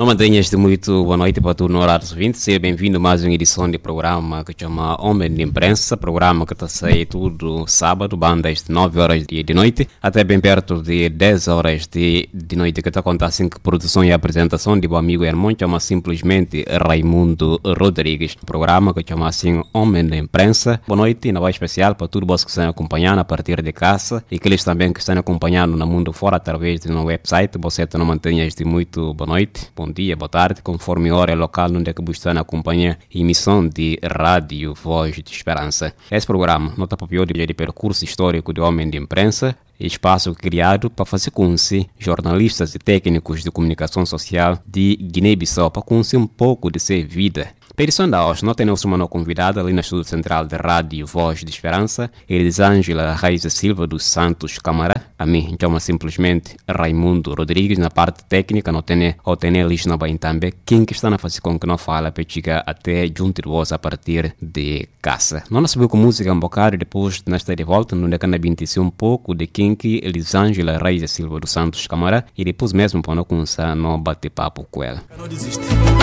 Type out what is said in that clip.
Não mantenhas de muito boa noite para tu no horário 20. Seja bem-vindo a mais uma edição de programa que chama Homem de Imprensa. Programa que está a sair tudo sábado, bandas de 9 horas de noite até bem perto de 10 horas de noite, que está acontecendo com produção e apresentação de meu amigo irmão, chama simplesmente Raimundo Rodrigues. Programa que chama assim Homem de Imprensa. Boa noite, na voz especial para todos vocês que estão acompanhando a partir de casa e aqueles também que estão acompanhando no mundo fora através do nosso website. Você não mantenhas de muito boa noite. Bom dia, boa tarde, conforme a hora local onde é que você está na companhia emissão de Rádio Voz de Esperança. Esse programa nota papel de percurso histórico do Homem de Imprensa, espaço criado para fazer conhecer jornalistas e técnicos de comunicação social de Guiné-Bissau, para conhecer um pouco de sua vida. Para a edição da hoje, nós temos uma convidada ali na estúdio central de Rádio Voz de Esperança, Elisângela Raiza Silva dos Santos Câmara. A mim chama simplesmente Raimundo Rodrigues. Na parte técnica, não tem o Tenelis na Bahia também. Quem que está na fazer com que não fala para chegar até junto de vós a partir de casa. Não sabemos com música um bocado, depois nós estamos de volta, não é que nós um pouco de quem que Elisângela Raiza Silva dos Santos Câmara e depois mesmo para não começar a bater papo com ela. Não desiste.